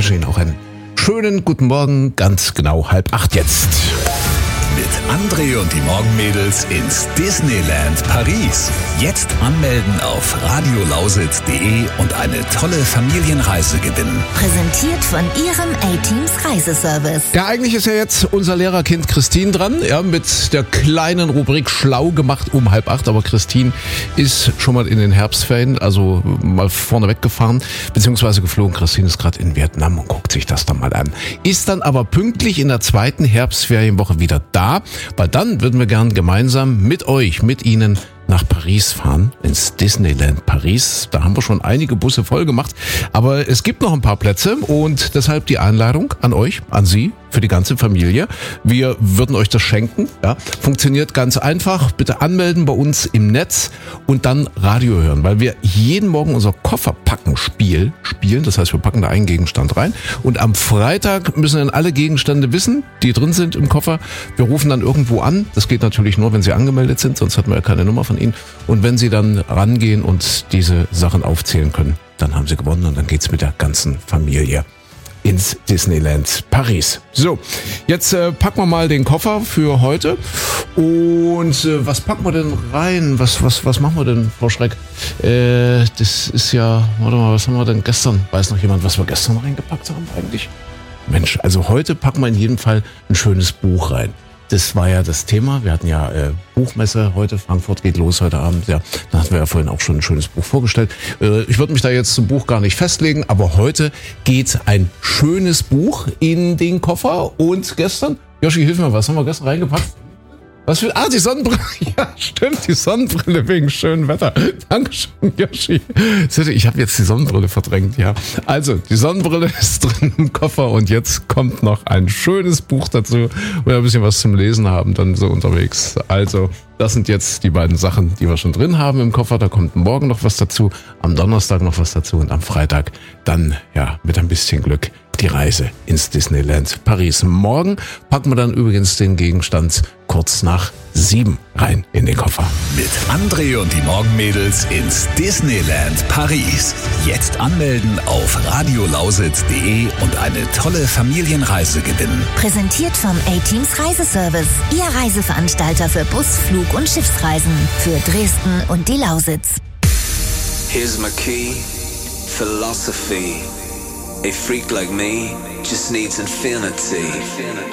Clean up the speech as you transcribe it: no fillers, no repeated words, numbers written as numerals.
wünsche Ihnen auch einen schönen guten Morgen, ganz genau 7:30 jetzt. Mit André und die Morgenmädels ins Disneyland Paris. Jetzt anmelden auf radiolausitz.de und eine tolle Familienreise gewinnen. Präsentiert von Ihrem A-Teams Reiseservice. Ja, eigentlich ist ja jetzt unser Lehrerkind Christine dran, ja, mit der kleinen Rubrik Schlau gemacht um 7:30. Aber Christine ist schon mal in den Herbstferien, also mal vorne weggefahren, beziehungsweise geflogen. Christine ist gerade in Vietnam und guckt sich das dann mal an. Ist dann aber pünktlich in der zweiten Herbstferienwoche wieder da, weil dann würden wir gern gemeinsam mit euch, mit Ihnen nach Paris fahren, ins Disneyland Paris. Da haben wir schon einige Busse voll gemacht, aber es gibt noch ein paar Plätze und deshalb die Einladung an euch, an Sie, für die ganze Familie. Wir würden euch das schenken. Ja, funktioniert ganz einfach. Bitte anmelden bei uns im Netz und dann Radio hören, weil wir jeden Morgen unser Kofferpacken-Spiel spielen. Das heißt, wir packen da einen Gegenstand rein und am Freitag müssen dann alle Gegenstände wissen, die drin sind im Koffer. Wir rufen dann irgendwo an. Das geht natürlich nur, wenn Sie angemeldet sind, sonst hatten wir ja keine Nummer von Ihnen. Und wenn Sie dann rangehen und diese Sachen aufzählen können, dann haben Sie gewonnen und dann geht's mit der ganzen Familie ins Disneyland Paris. So, jetzt packen wir mal den Koffer für heute. Und was packen wir denn rein? Was machen wir denn, Frau Schreck? Das ist ja, warte mal, was haben wir denn gestern? Weiß noch jemand, was wir gestern reingepackt haben eigentlich? Mensch, also heute packen wir in jedem Fall ein schönes Buch rein. Das war ja das Thema. Wir hatten ja Buchmesse heute. Frankfurt geht los heute Abend. Ja, da hatten wir ja vorhin auch schon ein schönes Buch vorgestellt. Ich würde mich da jetzt zum Buch gar nicht festlegen, aber heute geht ein schönes Buch in den Koffer. Und gestern, Joshi, hilf mir, was haben wir gestern reingepackt? Was für, die Sonnenbrille. Ja, stimmt, die Sonnenbrille wegen schönem Wetter. Dankeschön, Joshi. Ich habe jetzt die Sonnenbrille verdrängt, ja. Also, die Sonnenbrille ist drin im Koffer und jetzt kommt noch ein schönes Buch dazu, wo wir ein bisschen was zum Lesen haben, dann so unterwegs. Also, das sind jetzt die beiden Sachen, die wir schon drin haben im Koffer. Da kommt morgen noch was dazu, am Donnerstag noch was dazu und am Freitag dann, ja, mit ein bisschen Glück die Reise ins Disneyland Paris. Morgen packen wir dann übrigens den Gegenstand kurz nach 7 rein in den Koffer. Mit André und die Morgenmädels ins Disneyland Paris. Jetzt anmelden auf radiolausitz.de und eine tolle Familienreise gewinnen. Präsentiert vom A-Teams Reiseservice. Ihr Reiseveranstalter für Bus-, Flug- und Schiffsreisen für Dresden und die Lausitz. Here's my key, philosophy. A freak like me just needs infinity.